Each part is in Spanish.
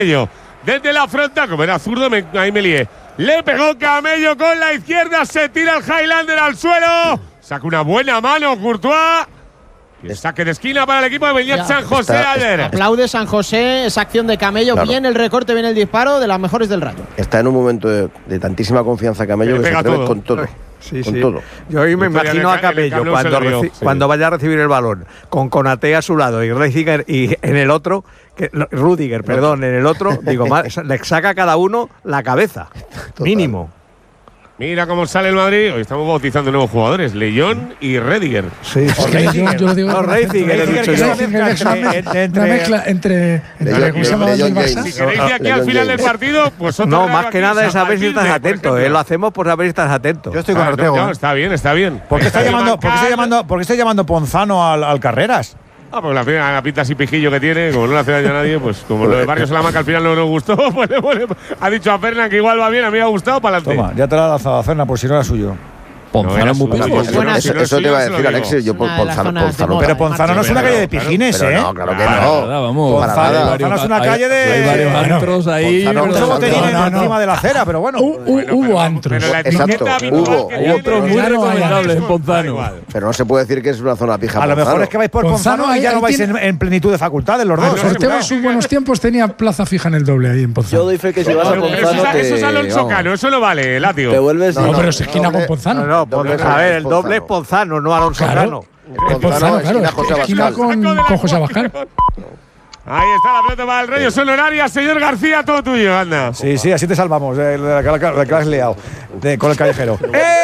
Desde la frontal, como era zurdo, ahí me lié. Le pegó Camello con la izquierda, se tira el Highlander al suelo. Saca una buena mano Courtois. El saque de esquina para el equipo de Beñat San José ayer. Aplaude San José, esa acción de Camello. Claro. Bien el recorte, bien el disparo, de las mejores del Rayo. Está en un momento de tantísima confianza Camello que se atreve con todo. Sí, con sí. todo. Yo hoy me imagino a Camello cuando vaya a recibir el balón, con Konaté a su lado y Rudiger y en el otro, en el otro, digo, le saca cada uno la cabeza. Total. Mínimo. Mira cómo sale el Madrid. Hoy estamos bautizando nuevos jugadores, León y Rediger. Sí, yo lo digo. Rediger, una mezcla entre ¿cómo se llama el Barça? Si queréis de aquí al final del partido, pues no, más que nada es saber si estás atento. Lo hacemos por saber si estás atento. Yo estoy con Ortego. No, está bien. ¿Por qué está llamando Ponzano al Carreras? Pues la pinta así pijillo que tiene, como no le hace daño a nadie, pues como lo de Barrio Salamanca al final no nos gustó, pues ha dicho a Fernan que igual va bien, a mí me ha gustado, para adelante. Toma, ya te la ha lanzado a Fernan por si no era suyo. Ponzano es muy pequeño. Eso te iba a decir, Alexis. Yo Ponzano. Pero Ponzano no es una calle de pijines, ¿eh? No, claro que no. Ponzano es una calle de. Hay varios antros ahí. Mucho botellín encima de la acera, pero bueno. Hubo antros. Exacto. Hubo otros muy recomendables en Ponzano. Pero no se puede decir que es una zona pija. A lo mejor es que vais por Ponzano y ya no vais en plenitud de facultades los dos. Ortega en sus buenos tiempos tenía plaza fija en el doble ahí en Ponzano. Yo doy fe que si vas a Ponzano. Eso es Alonso Cano, eso no vale, Latio. Te vuelves. No, pero es esquina con Ponzano. A ver, el doble es Ponzano, no Alonso Cano. Ponzano, esquina con José Abascal. Ahí está la pelota para el Rayo, son horarias, señor García, todo tuyo, anda. Sí, así te salvamos de la que has liado con el callejero.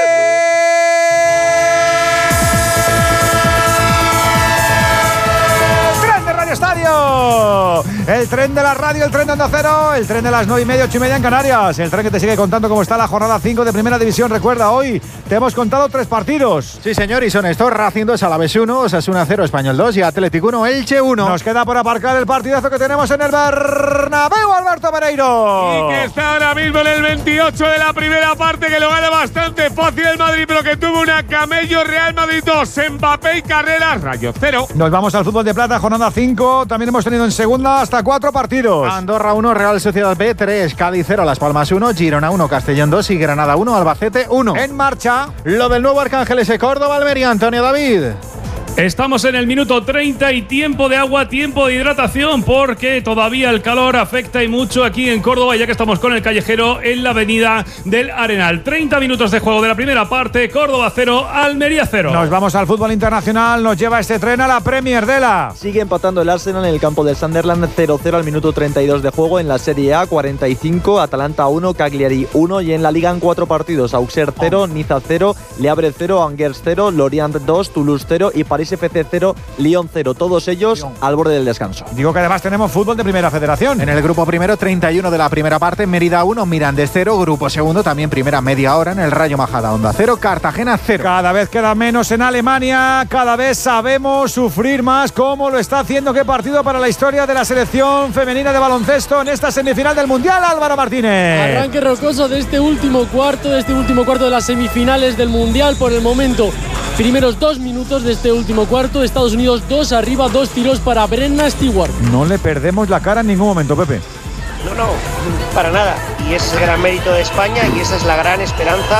Estadio. El tren de la radio, el tren de Onda Cero, el tren de las 9:30, 8:30 en Canarias. El tren que te sigue contando cómo está la jornada 5 de Primera División. Recuerda, hoy te hemos contado 3 partidos. Sí, señor, y son estos: Racing 2, Alavés 1, Osasuna 0, Español 2 y Atlético 1, Elche 1. Nos queda por aparcar el partidazo que tenemos en el Bernabéu, Alberto Pereiro. Y que está ahora mismo en el 28 de la primera parte, que lo gana bastante fácil el Madrid, pero que tuvo una Camello. Real Madrid 2, Mbappé y Carreras, Rayo 0. Nos vamos al fútbol de plata, jornada 5. También hemos tenido en segunda hasta 4 partidos. Andorra 1, Real Sociedad B 3, Cádiz 0, Las Palmas 1, Girona 1, Castellón 2 y Granada 1, Albacete 1. En marcha lo del nuevo Arcángel S. Córdoba, Almería, Antonio David. Estamos en el minuto 30 y tiempo de agua, tiempo de hidratación, porque todavía el calor afecta y mucho aquí en Córdoba, ya que estamos con el callejero en la avenida del Arenal. 30 minutos de juego de la primera parte, Córdoba 0, Almería 0. Nos vamos al fútbol internacional, nos lleva este tren a la Premier de la. Sigue empatando el Arsenal en el campo del Sunderland 0-0 al minuto 32 de juego. En la Serie A 45, Atalanta 1, Cagliari 1 y en la Liga en 4 partidos, Auxerre 0, Niza 0, Le Havre 0, Angers 0, Lorient 2, Toulouse 0 y París FC 0, Lyon 0, todos ellos al borde del descanso. Digo que además tenemos fútbol de Primera Federación. En el grupo primero, 31 de la primera parte, Mérida 1, Mirandés 0, grupo segundo, también primera media hora en el Rayo Majadahonda 0, Cartagena 0. Cada vez queda menos en Alemania, cada vez sabemos sufrir más, cómo lo está haciendo. Qué partido para la historia de la selección femenina de baloncesto en esta semifinal del Mundial, Álvaro Martínez. Arranque rocoso de este último cuarto de las semifinales del Mundial. Por el momento, primeros 2 minutos de este último cuarto, Estados Unidos 2 arriba, 2 tiros para Brenna Stewart. No le perdemos la cara en ningún momento, Pepe. No, para nada. Y ese es el gran mérito de España y esa es la gran esperanza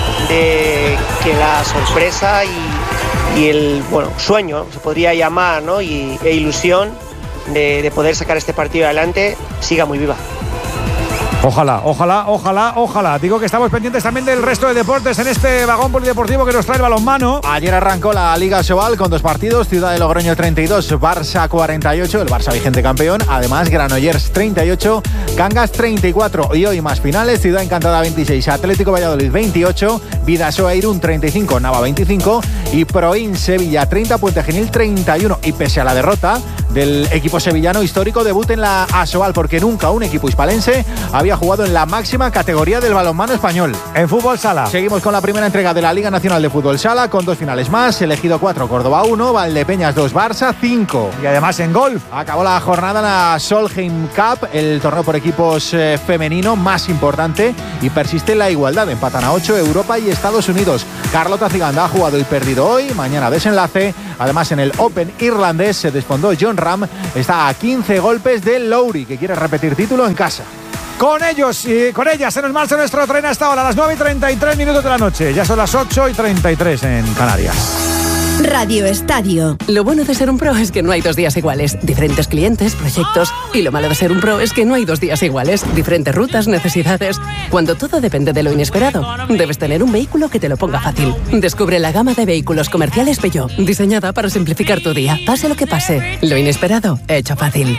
de que la sorpresa y el sueño, se podría llamar, ¿no? e ilusión de poder sacar este partido adelante siga muy viva. Ojalá. Digo que estamos pendientes también del resto de deportes en este vagón polideportivo que nos trae el balonmano. Ayer arrancó la Liga Sobal con 2 partidos, Ciudad de Logroño 32, Barça 48, el Barça vigente campeón. Además, Granollers 38, Cangas 34. Y hoy más finales, Ciudad Encantada 26, Atlético Valladolid 28, Vidasoa Irún 35, Nava 25 y Proin Sevilla 30, Puente Genil 31. Y pese a la derrota del equipo sevillano, histórico debut en la Asobal, porque nunca un equipo hispalense había jugado en la máxima categoría del balonmano español. En fútbol sala seguimos con la primera entrega de la Liga Nacional de Fútbol Sala con 2 finales más, Elegido 4, Córdoba 1, Valdepeñas 2, Barça 5. Y además en golf acabó la jornada en la Solheim Cup, el torneo por equipos femenino más importante, y persiste la igualdad, empatan a 8 Europa y Estados Unidos. Carlota Ciganda ha jugado y perdido hoy, mañana desenlace Además, en el Open irlandés se desfondó Jon Rahm. Está a 15 golpes del Lowry, que quiere repetir título en casa. Con ellos y con ellas se nos marcha nuestro tren hasta ahora, a las 9:33 de la noche. Ya son las 8:33 en Canarias. Radio Estadio. Lo bueno de ser un pro es que no hay 2 días iguales. Diferentes clientes, proyectos. Y lo malo de ser un pro es que no hay 2 días iguales. Diferentes rutas, necesidades. Cuando todo depende de lo inesperado, debes tener un vehículo que te lo ponga fácil. Descubre la gama de vehículos comerciales Peugeot, diseñada para simplificar tu día. Pase lo que pase, lo inesperado, hecho fácil.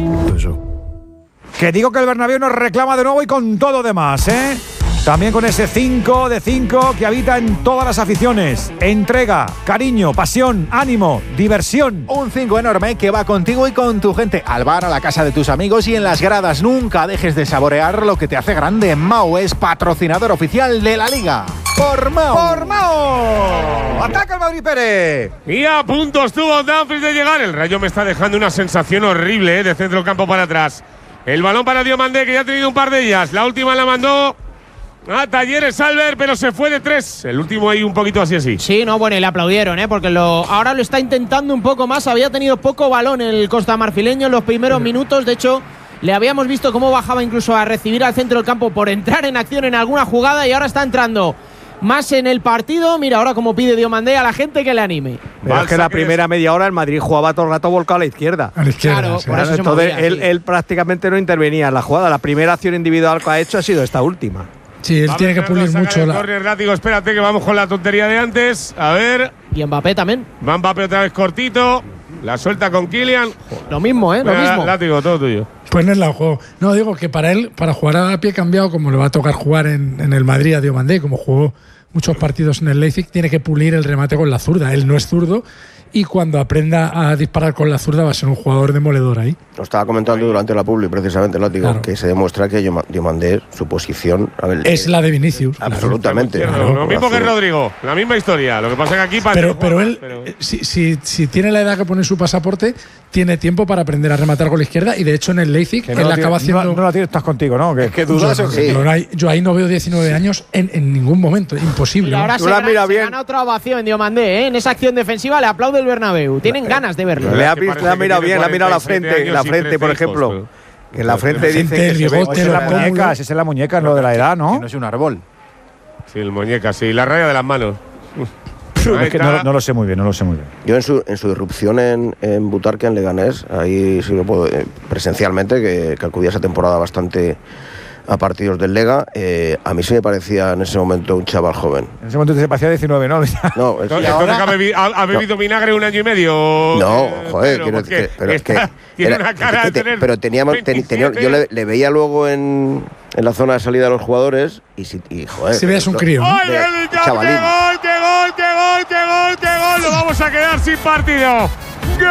Que digo que el Bernabéu nos reclama de nuevo y con todo demás, ¿eh? También con ese 5 de 5 que habita en todas las aficiones. Entrega, cariño, pasión, ánimo, diversión. Un 5 enorme que va contigo y con tu gente. Al bar, a la casa de tus amigos y en las gradas. Nunca dejes de saborear lo que te hace grande. Mau es patrocinador oficial de la Liga. ¡Por Mau! ¡Por Mau! ¡Ataca el Madrid Pérez! Y a punto estuvo Dumfries de llegar. El Rayo me está dejando una sensación horrible, de centro del campo para atrás. El balón para Diomandé, que ya ha tenido un par de ellas. La última la mandó a Talleres Albert, pero se fue de 3. El último ahí un poquito así. Sí, no, bueno, y le aplaudieron, porque ahora lo está intentando un poco más. Había tenido poco balón el costamarfileño en los primeros minutos. De hecho, le habíamos visto cómo bajaba incluso a recibir al centro del campo por entrar en acción en alguna jugada, y ahora está entrando más en el partido. Mira ahora cómo pide Diomandé a la gente que le anime. Pero es que la primera media hora el Madrid jugaba todo el rato volcado a la izquierda. A la izquierda, claro, sí. por eso Entonces movía, él prácticamente no intervenía en la jugada. La primera acción individual que ha hecho ha sido esta última. Sí, él tiene que pulir mucho la córner, látigo, espérate que vamos con la tontería de antes. A ver. Y Mbappé también. Va Mbappé otra vez cortito. La suelta con Kylian. Lo mismo, lo mismo. Látigo, todo tuyo. Ponerla al juego. No, digo que para él, para jugar a pie cambiado, como le va a tocar jugar en el Madrid a Diomandé, como jugó muchos partidos en el Leipzig, tiene que pulir el remate con la zurda. Él no es zurdo y cuando aprenda a disparar con la zurda va a ser un jugador demoledor ahí. Lo estaba comentando durante la publi, precisamente, Látigo, claro, que se demuestra que Diomandé, su posición… es la de Vinicius. Absolutamente. Claro, lo mismo que Rodrigo, la misma historia. Lo que pasa es que aquí… Pero él, si tiene la edad que pone en su pasaporte, tiene tiempo para aprender a rematar con la izquierda, y de hecho en el Leipzig él acaba haciendo… No la tienes, estás contigo, ¿no? ¿Qué dudas o qué? Yo ahí no veo 19 años en ningún momento, imposible. Y ahora se gana otra ovación Diomandé, en esa acción defensiva le aplaude el Bernabéu. Tienen ganas de verlo. Le ha mirado bien, le ha mirado la frente, por ejemplo. Que en la frente dice que el bigote, esa es la muñeca, lo de la edad, ¿no? Que no es un árbol. Sí, el muñeca, sí. La raya de las manos. Es que no lo sé muy bien, Yo en su irrupción en Butarque, en Leganés, ahí sí lo puedo presencialmente, que acudía esa temporada bastante a partidos del Lega, a mí sí me parecía en ese momento un chaval joven. En ese momento te parecía 19, ¿no? No, entonces ha bebido vinagre 1 año y medio. No, joder, pero es que tiene una cara de tener. Pero yo le veía luego en la zona de salida de los jugadores y joder. Si veas un crío. Chavalín. ¡Qué gol! Lo vamos a quedar sin partido. ¡Gol!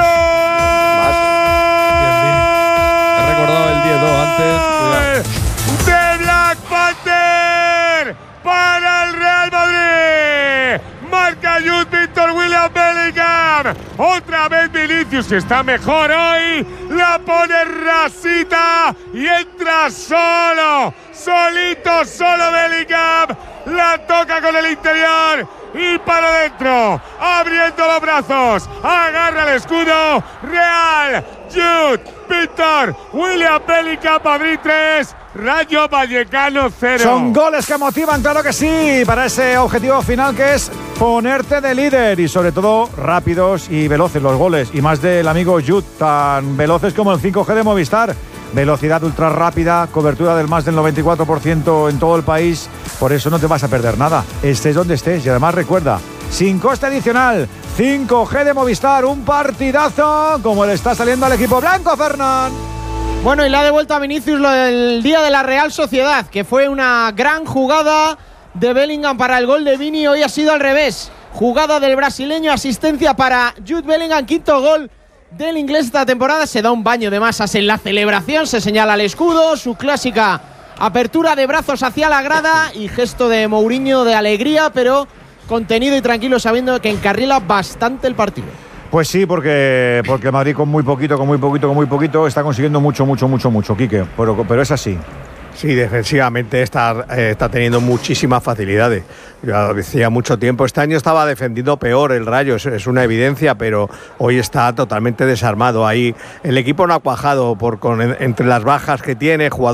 He recordado el 10-2 antes. De Black Panther para el Real Madrid. Marca Jude Victor William Bellingham. Otra vez Vinicius, que está mejor hoy. La pone rasita y entra solo Bellingham. La toca con el interior y para adentro, abriendo los brazos. Agarra el escudo. Real Jude Victor William Bellingham, Madrid 3. Rayo Vallecano 0. Son goles que motivan, claro que sí, para ese objetivo final que es ponerte de líder, y sobre todo rápidos y veloces los goles, y más del amigo Jude, tan veloces como el 5G de Movistar. Velocidad ultra rápida, cobertura del más del 94% en todo el país, por eso no te vas a perder nada, estés donde estés. Y además recuerda, sin coste adicional, 5G de Movistar, un partidazo como le está saliendo al equipo blanco, Fernán. Bueno, y le ha devuelto a Vinicius lo del día de la Real Sociedad, que fue una gran jugada de Bellingham para el gol de Vini. Hoy ha sido al revés. Jugada del brasileño, asistencia para Jude Bellingham, quinto gol del inglés esta temporada. Se da un baño de masas en la celebración, se señala el escudo, su clásica apertura de brazos hacia la grada y gesto de Mourinho de alegría, pero contenido y tranquilo, sabiendo que encarrila bastante el partido. Pues sí, porque Madrid con muy poquito está consiguiendo mucho, Quique. Pero es así. Sí, defensivamente está teniendo muchísimas facilidades. Ya decía mucho tiempo, este año estaba defendiendo peor el Rayo, es una evidencia, pero hoy está totalmente desarmado ahí. El equipo no ha cuajado entre las bajas que tiene, jugadores